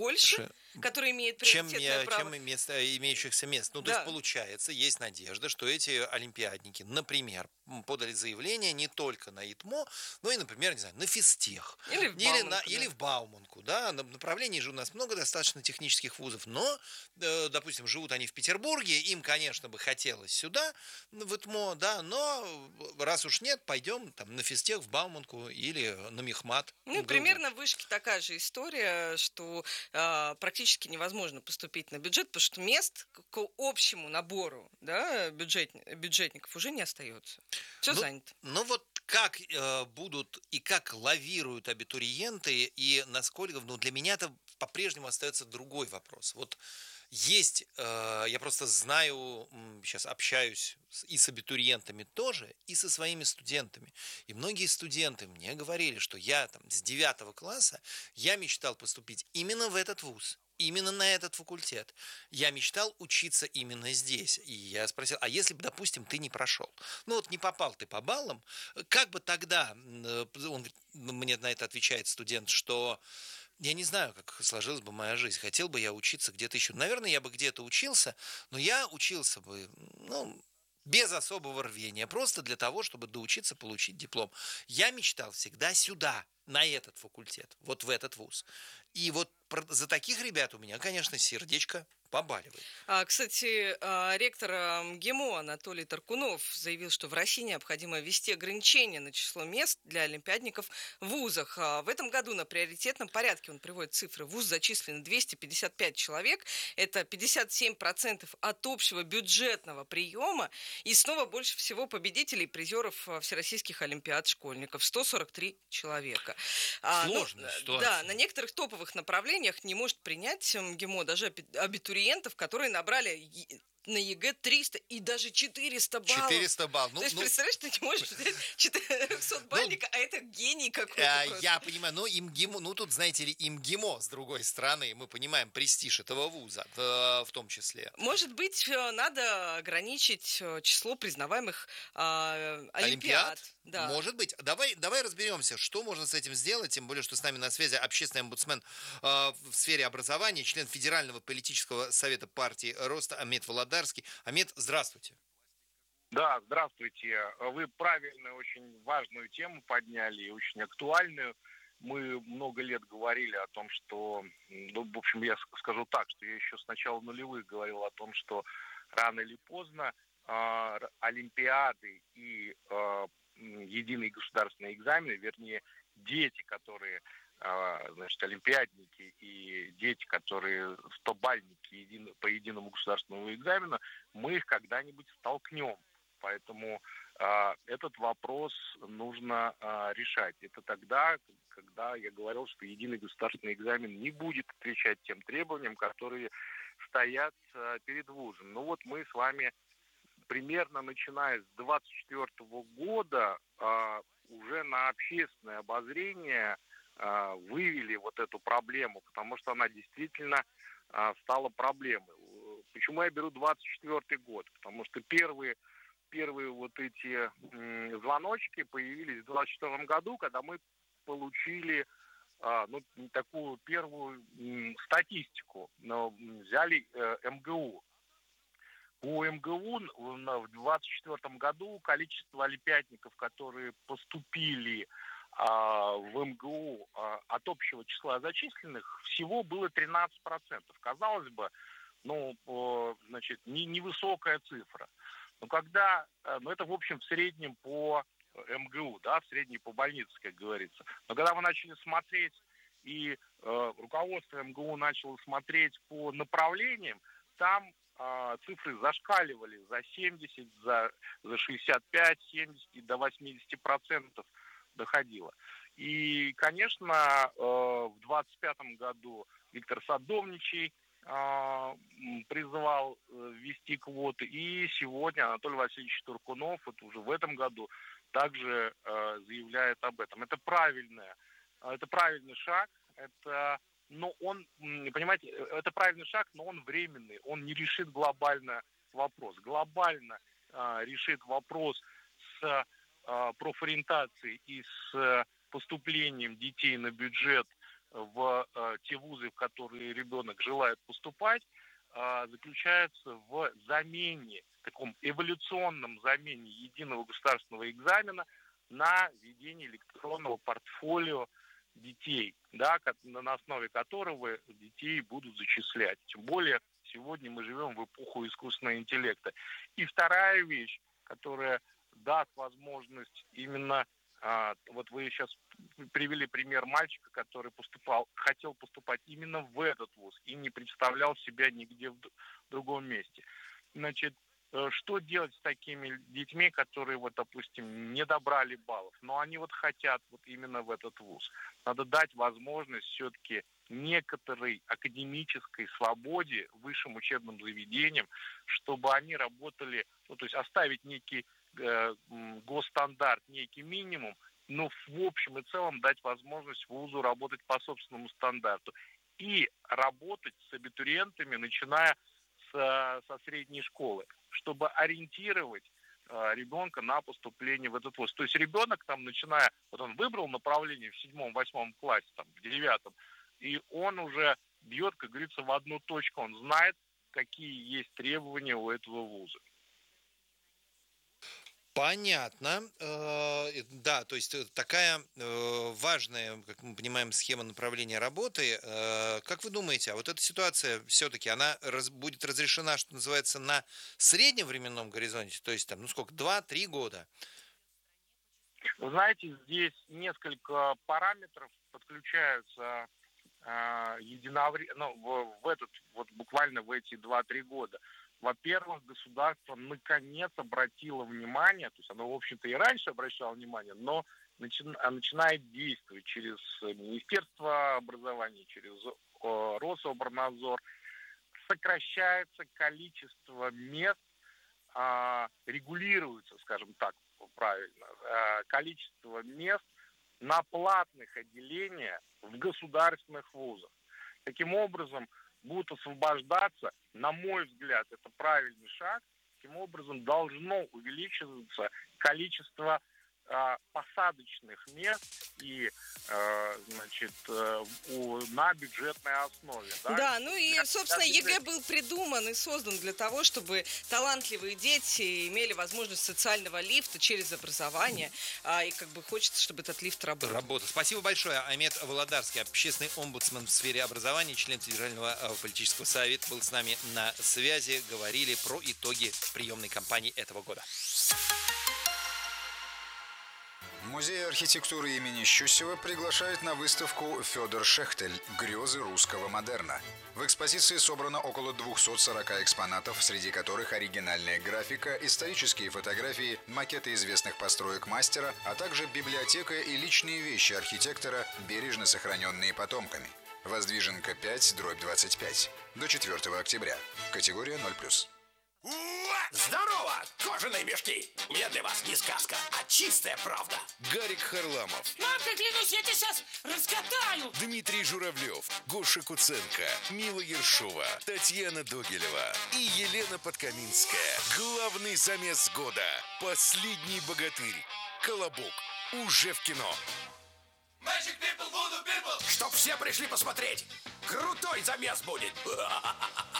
больше, которые имеют приоритетное право. Чем имеющихся мест. Ну, то есть, Да. получается, есть надежда, что эти олимпиадники, например, подали заявление не только на ИТМО, но и, например, не знаю, на физтех. Или в Бауманку, Или да. в Бауманку. Да? Направлений же у нас много достаточно технических вузов, но, допустим, живут они в Петербурге, им, конечно, бы хотелось сюда, в ИТМО, да, но раз уж нет, пойдем там, на физтех, в Бауманку или на Мехмат. Ну, и МГУ. примерно в вышке такая же история, что практически невозможно поступить на бюджет, потому что мест к общему набору, да, бюджетников уже не остается. Все занято. Ну вот как будут и как лавируют абитуриенты, и насколько, ну для меня это по-прежнему остается другой вопрос. Вот есть, я просто знаю, сейчас общаюсь и с абитуриентами тоже, и со своими студентами. И многие студенты мне говорили, что я там с 9 класса, я мечтал поступить именно в этот вуз. Именно на этот факультет. Я мечтал учиться именно здесь. И я спросил, а если бы, допустим, ты не прошел? Ну вот не попал ты по баллам, как бы тогда, он мне на это отвечает студент, что я не знаю, как сложилась бы моя жизнь. Хотел бы я учиться где-то еще. Наверное, я бы где-то учился, но я учился бы, ну, без особого рвения, просто для того, чтобы доучиться, получить диплом. Я мечтал всегда сюда, на этот факультет, вот в этот вуз. И вот за таких ребят у меня, конечно, сердечко побаливает. Кстати, ректор МГИМО Анатолий Таркунов заявил, что в России необходимо ввести ограничения на число мест для олимпиадников в вузах. В этом году на приоритетном порядке, он приводит цифры, в вуз зачислено 255 человек, это 57% от общего бюджетного приема, и снова больше всего победителей и призеров всероссийских олимпиад школьников, 143 человека. Сложная ситуация. Да, на некоторых топовых направлениях не может принять МГИМО даже абитуриентов, которые набрали на ЕГЭ 300 и даже 400 баллов. 400 баллов. То есть, представляешь, ты не можешь взять 400-бальника, а это гений какой-то просто. Я понимаю, но ИМГИМО, ну тут, знаете ли, ИМГИМО, с другой стороны, мы понимаем престиж этого вуза в том числе. Может быть, надо ограничить число признаваемых олимпиад. Да. Может быть. Давай разберемся, что можно с этим сделать, тем более, что с нами на связи общественный омбудсмен в сфере образования, член Федерального политического совета партии Роста Амет Володарский. Амет, здравствуйте. Да, здравствуйте. Вы правильно очень важную тему подняли, очень актуальную. Мы много лет говорили о том, что, ну, в общем, я скажу так, что я еще с начала нулевых говорил о том, что рано или поздно олимпиады и единые государственные экзамены, вернее, дети, которые, значит, олимпиадники и дети, которые 100-бальники по единому государственному экзамену, мы их когда-нибудь столкнем. Поэтому этот вопрос нужно решать. Это тогда, когда я говорил, что единый государственный экзамен не будет отвечать тем требованиям, которые стоят перед вузом. Ну вот мы с вами примерно начиная с 2024 года уже на общественное обозрение вывели вот эту проблему, потому что она действительно стала проблемой. Почему я беру 2024 год? Потому что первые вот эти звоночки появились в 2024 году, когда мы получили такую первую статистику. Взяли МГУ. По МГУ в 2024 году количество олимпиадников, которые поступили в МГУ от общего числа зачисленных, всего было 13%. Казалось бы, значит, невысокая цифра. Но это, в общем, в среднем по МГУ, да, в среднем по больнице, как говорится. Но когда мы начали смотреть, и руководство МГУ начало смотреть по направлениям, там цифры зашкаливали за 70, за 65, 70 и до 80% доходило. И, конечно, в 2025 году Виктор Садовничий призывал ввести квоты. И сегодня Анатолий Васильевич Туркунов, вот уже в этом году, также заявляет об этом. Это правильный шаг. Понимаете, это правильный шаг, но он временный. Он не решит глобально вопрос. Глобально решит вопрос с профориентацией и с поступлением детей на бюджет в те вузы, в которые ребенок желает поступать, заключается в замене, таком эволюционном замене единого государственного экзамена на введение электронного портфолио детей, да, на основе которого детей будут зачислять. Тем более сегодня мы живем в эпоху искусственного интеллекта. И вторая вещь, которая даст возможность именно, вот вы сейчас привели пример мальчика, который хотел поступать именно в этот вуз и не представлял себя нигде в другом месте. Значит, что делать с такими детьми, которые, вот, допустим, не добрали баллов, но они вот хотят вот именно в этот вуз? Надо дать возможность все-таки некоторой академической свободе высшим учебным заведениям, чтобы они работали, ну, то есть оставить некий госстандарт, некий минимум, но в общем и целом дать возможность вузу работать по собственному стандарту и работать с абитуриентами, начиная со средней школы, чтобы ориентировать ребенка на поступление в этот вуз. То есть ребенок там, начиная, вот он выбрал направление в 7-8 классе, там, в 9, и он уже бьет, как говорится, в одну точку, он знает, какие есть требования у этого вуза. Понятно. Да, то есть такая важная, как мы понимаем, схема направления работы. Как вы думаете, а вот эта ситуация все-таки, она будет разрешена, что называется, на среднем временном горизонте? То есть, там, ну сколько, 2-3 года? Вы знаете, здесь несколько параметров подключаются единовременно, буквально в эти 2-3 года. Во-первых, государство наконец обратило внимание, то есть оно, в общем-то, и раньше обращало внимание, но начинает действовать через Министерство образования, через Рособорнадзор. Сокращается количество мест, регулируется, скажем так, правильно, количество мест на платных отделениях в государственных вузах. Таким образом, будут освобождаться, на мой взгляд, это правильный шаг, таким образом должно увеличиваться количество посадочных мест и, на бюджетной основе. Да, ну и, собственно, ЕГЭ был придуман и создан для того, чтобы талантливые дети имели возможность социального лифта через образование, и как бы хочется, чтобы этот лифт работал. Спасибо большое. Амет Володарский, общественный омбудсмен в сфере образования, член Федерального политического совета, был с нами на связи. Говорили про итоги приемной кампании этого года. Музей архитектуры имени Щусева приглашает на выставку «Федор Шехтель. Грезы русского модерна». В экспозиции собрано около 240 экспонатов, среди которых оригинальная графика, исторические фотографии, макеты известных построек мастера, а также библиотека и личные вещи архитектора, бережно сохраненные потомками. Воздвиженка 5/25. До 4 октября. Категория 0+. Здорово, кожаные мешки! У меня для вас не сказка, а чистая правда. Гарик Харламов. Мамка, клянусь, я тебя сейчас раскатаю! Дмитрий Журавлев, Гоша Куценко, Мила Ершова, Татьяна Догилева и Елена Подкаминская. Главный замес года. Последний богатырь. Колобок. Уже в кино. Чтоб все пришли посмотреть. Крутой замес будет.